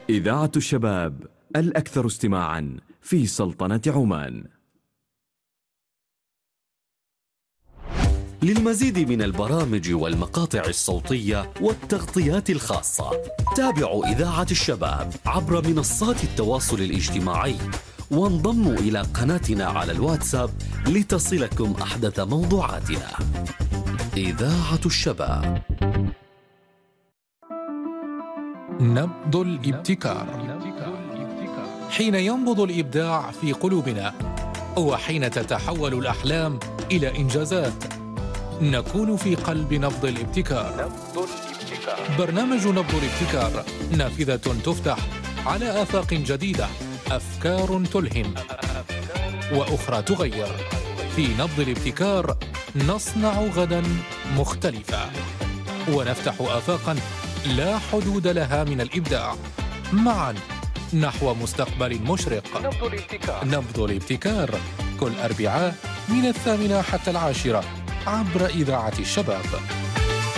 إذاعة الشباب الأكثر استماعاً في سلطنة عمان. للمزيد من البرامج والمقاطع الصوتية والتغطيات الخاصة تابعوا إذاعة الشباب عبر منصات التواصل الاجتماعي، وانضموا إلى قناتنا على الواتساب لتصلكم أحدث موضوعاتنا. إذاعة الشباب. نبض الابتكار. حين ينبض الإبداع في قلوبنا، وحين تتحول الأحلام إلى إنجازات، نكون في قلب نبض الابتكار. برنامج نبض الابتكار نافذة تفتح على آفاق جديدة، أفكار تلهم وأخرى تغير. في نبض الابتكار نصنع غدا مختلفا، ونفتح آفاقا لا حدود لها من الإبداع، معا نحو مستقبل مشرق. نبض الابتكار كل أربعاء من 8 حتى 10 عبر إذاعة الشباب.